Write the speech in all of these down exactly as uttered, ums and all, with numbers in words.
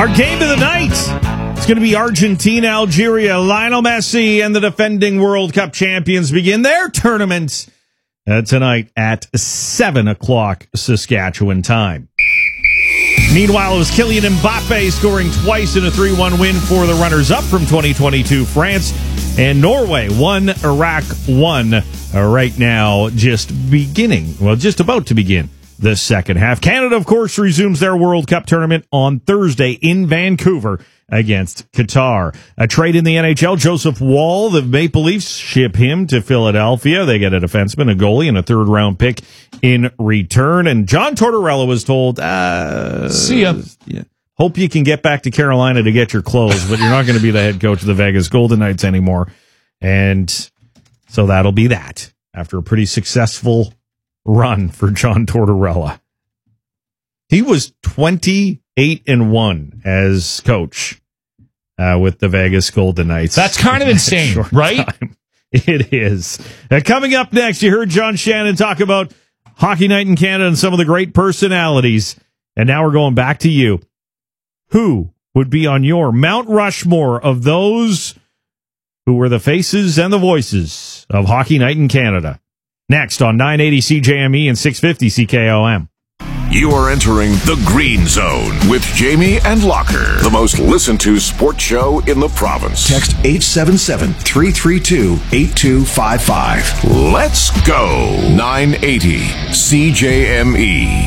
Our game of the night. It's going to be Argentina, Algeria. Lionel Messi and the defending World Cup champions begin their tournament uh, tonight at seven o'clock Saskatchewan time. Meanwhile, it was Kylian Mbappe scoring twice in a three one win for the runners-up from twenty twenty-two France. And Norway won, Iraq won uh, right now, just beginning, well, just about to begin the second half. Canada, of course, resumes their World Cup tournament on Thursday in Vancouver against Qatar. A trade in the N H L, Joseph Woll, the Maple Leafs ship him to Philadelphia. They get a defenseman, a goalie, and a third-round pick in return. And John Tortorella was told, uh, see ya. Yeah, hope you can get back to Carolina to get your clothes, but you're not going to be the head coach of the Vegas Golden Knights anymore. And so that'll be that after a pretty successful run for John Tortorella. He was twenty-eight and one as coach uh, with the Vegas Golden Knights. That's kind of insane, right? Time. It is. Uh, coming up next, you heard John Shannon talk about Hockey Night in Canada and some of the great personalities. And now we're going back to you. Who would be on your Mount Rushmore of those who were the faces and the voices of Hockey Night in Canada? Next on nine eighty C J M E and six fifty C K O M. You are entering the Green Zone with Jamie and Locker, the most listened to sports show in the province. Text eight seven seven, three three two, eight two five five. Let's go. nine eighty C J M E.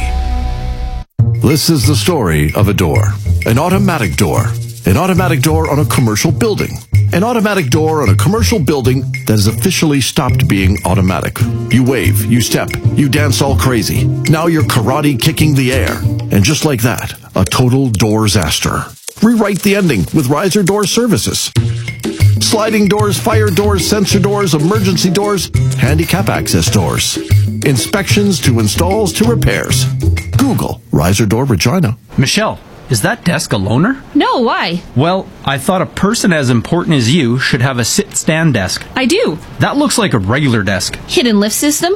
This is the story of a door. An automatic door. An automatic door on a commercial building. An automatic door on a commercial building that has officially stopped being automatic. You wave, you step, you dance all crazy. Now you're karate kicking the air. And just like that, a total doorsaster. Rewrite the ending with Riser Door Services. Sliding doors, fire doors, sensor doors, emergency doors, handicap access doors. Inspections to installs to repairs. Google Riser Door Regina. Michelle, is that desk a loaner? No, why? Well, I thought a person as important as you should have a sit-stand desk. I do. That looks like a regular desk. Hidden lift system,